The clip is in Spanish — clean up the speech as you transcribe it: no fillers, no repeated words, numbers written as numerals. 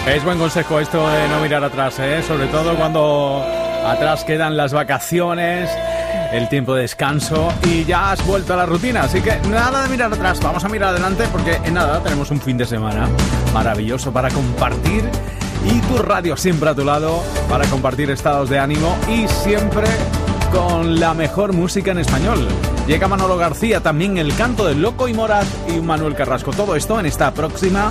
Es buen consejo esto de no mirar atrás, ¿eh? Sobre todo cuando atrás quedan las vacaciones, el tiempo de descanso y ya has vuelto a la rutina. Así que nada de mirar atrás, vamos a mirar adelante porque en nada tenemos un fin de semana maravilloso para compartir y tu radio siempre a tu lado para compartir estados de ánimo y siempre con la mejor música en español. Llega Manolo García, también el canto del Loco y Morat y Manuel Carrasco. Todo esto en esta próxima